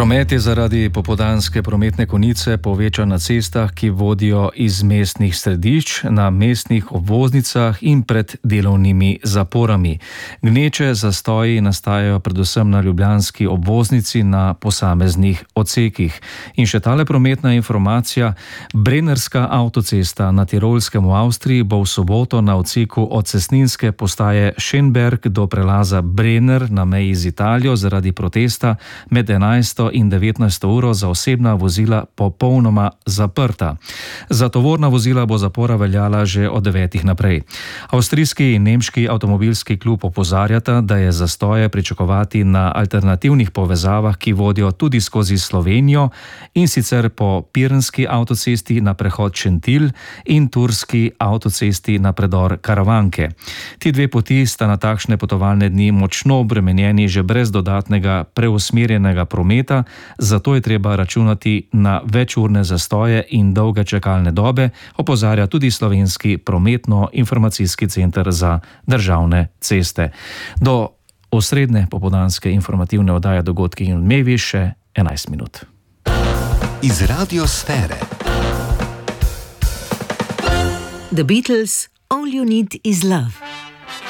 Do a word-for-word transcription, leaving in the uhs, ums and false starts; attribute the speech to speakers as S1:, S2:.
S1: Promet je zaradi popoldanske prometne konice povečan na cestah, ki vodijo iz mestnih središč, na mestnih obvoznicah in pred delovnimi zaporami. Gneče zastoji nastajajo predvsem na ljubljanski obvoznici na posameznih odsekih. In še tale prometna informacija: Brennerska avtocesta na Tirolskem v Avstriji bo v soboto na odseku od cestninske postaje Schönberg do prelaza Brenner na meji z Italijo zaradi protesta med enajsto in devetnajsto uro za osebna vozila popolnoma zaprta. Za tovorna vozila bo zapora veljala že od devetih naprej. Avstrijski in nemški avtomobilski klub opozarjata, da je zastoje pričakovati na alternativnih povezavah, ki vodijo tudi skozi Slovenijo, in sicer po Pirenski avtocesti na prehod Šentilj in turski avtocesti na predor Karavanke. Ti dve poti sta na takšne potovalne dni močno obremenjeni že brez dodatnega preusmerjenega prometa, zato je treba računati na večurne zastoje in dolge čakalne dobe, opozarja tudi Slovenski prometno-informacijski center za državne ceste. Do osrednje popoldanske informativne oddaje Dogodki in odmevi še enajst minut.
S2: Iz radiosfere.
S3: The Beatles, All You Need Is Love.